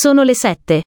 Sono le 7.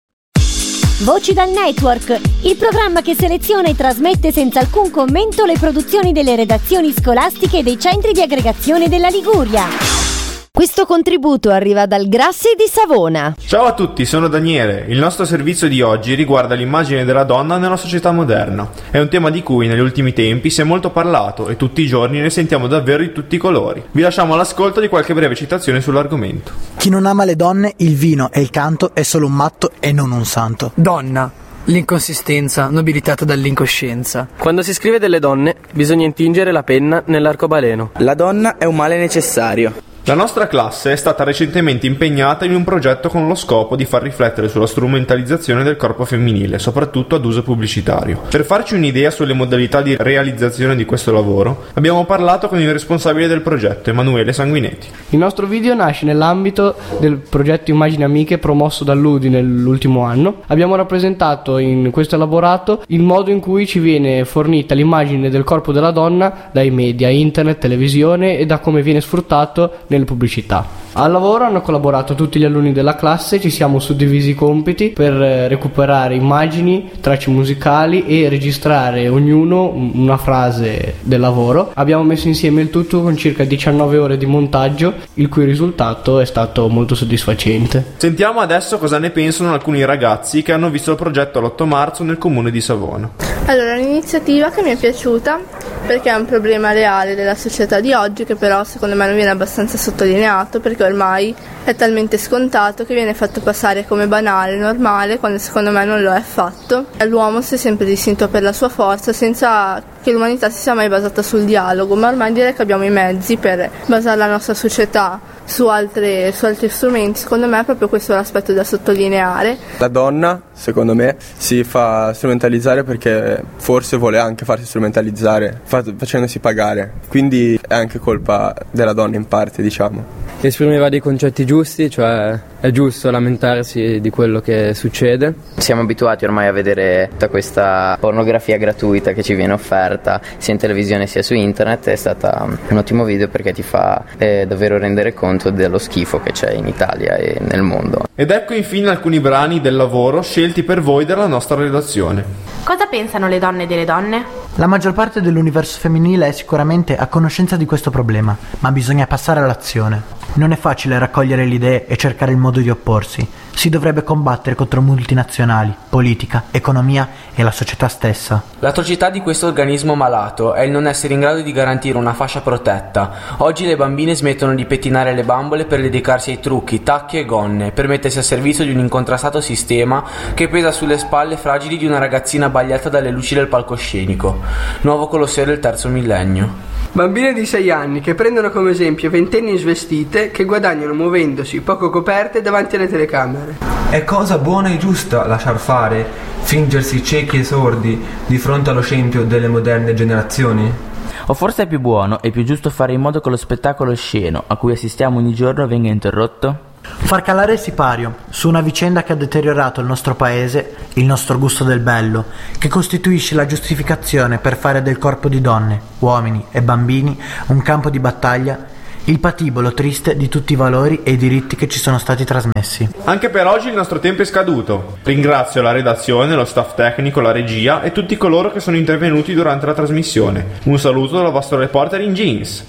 Voci dal Network, il programma che seleziona e trasmette senza alcun commento le produzioni delle redazioni scolastiche e dei centri di aggregazione della Liguria. Questo contributo arriva dal Grassi di Savona. Ciao a tutti, sono Daniele. Il nostro servizio di oggi riguarda l'immagine della donna nella società moderna. È un tema di cui negli ultimi tempi si è molto parlato e tutti i giorni ne sentiamo davvero di tutti i colori. Vi lasciamo all'ascolto di qualche breve citazione sull'argomento. Chi non ama le donne, il vino e il canto è solo un matto e non un santo. Donna, l'inconsistenza nobilitata dall'incoscienza. Quando si scrive delle donne bisogna intingere la penna nell'arcobaleno. La donna è un male necessario. La nostra classe è stata recentemente impegnata in un progetto con lo scopo di far riflettere sulla strumentalizzazione del corpo femminile, soprattutto ad uso pubblicitario. Per farci un'idea sulle modalità di realizzazione di questo lavoro, abbiamo parlato con il responsabile del progetto, Emanuele Sanguinetti. Il nostro video nasce nell'ambito del progetto Immagini Amiche promosso dall'UDI nell'ultimo anno. Abbiamo rappresentato in questo elaborato il modo in cui ci viene fornita l'immagine del corpo della donna dai media, internet, televisione e da come viene sfruttato nelle pubblicità. Al lavoro hanno collaborato tutti gli alunni della classe, ci siamo suddivisi i compiti per recuperare immagini, tracce musicali e registrare ognuno una frase del lavoro. Abbiamo messo insieme il tutto con circa 19 ore di montaggio, il cui risultato è stato molto soddisfacente. Sentiamo adesso cosa ne pensano alcuni ragazzi che hanno visto il progetto l'8 marzo nel comune di Savona. Allora, un'iniziativa che mi è piaciuta perché è un problema reale della società di oggi, che però secondo me non viene abbastanza sottolineato, perché ormai è talmente scontato che viene fatto passare come banale, normale, quando secondo me non lo è affatto. L'uomo si è sempre distinto per la sua forza, senza che l'umanità si sia mai basata sul dialogo, ma ormai direi che abbiamo i mezzi per basare la nostra società su altri strumenti. Secondo me proprio questo è l'aspetto da sottolineare. La donna, secondo me, si fa strumentalizzare perché forse vuole anche farsi strumentalizzare facendosi pagare, quindi è anche colpa della donna in parte, diciamo. Esprimeva dei concetti giusti, cioè è giusto lamentarsi di quello che succede. Siamo abituati ormai a vedere tutta questa pornografia gratuita che ci viene offerta sia in televisione sia su internet. È stata un ottimo video perché ti fa davvero rendere conto dello schifo che c'è in Italia e nel mondo. Ed ecco infine alcuni brani del lavoro scelti per voi dalla nostra redazione. Cosa pensano le donne delle donne? La maggior parte dell'universo femminile è sicuramente a conoscenza di questo problema, ma bisogna passare all'azione. Non è facile raccogliere le idee e cercare il modo di opporsi. Si dovrebbe combattere contro multinazionali, politica, economia e la società stessa. L'atrocità di questo organismo malato è il non essere in grado di garantire una fascia protetta. Oggi le bambine smettono di pettinare le bambole per dedicarsi ai trucchi, tacchi e gonne, per mettersi a servizio di un incontrastato sistema che pesa sulle spalle fragili di una ragazzina abbagliata dalle luci del palcoscenico. Nuovo Colosseo del terzo millennio. Bambine di 6 anni che prendono come esempio ventenni svestite che guadagnano muovendosi poco coperte davanti alle telecamere. È cosa buona e giusta lasciar fare, fingersi ciechi e sordi di fronte allo scempio delle moderne generazioni? O forse è più buono e più giusto fare in modo che lo spettacolo sceno a cui assistiamo ogni giorno venga interrotto? Far calare il sipario su una vicenda che ha deteriorato il nostro paese, il nostro gusto del bello, che costituisce la giustificazione per fare del corpo di donne, uomini e bambini un campo di battaglia, il patibolo triste di tutti i valori e i diritti che ci sono stati trasmessi. Anche per oggi il nostro tempo è scaduto. Ringrazio la redazione, lo staff tecnico, la regia e tutti coloro che sono intervenuti durante la trasmissione. Un saluto dal vostro reporter in jeans.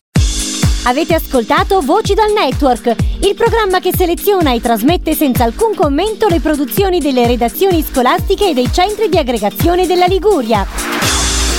Avete ascoltato Voci dal Network, il programma che seleziona e trasmette senza alcun commento le produzioni delle redazioni scolastiche e dei centri di aggregazione della Liguria.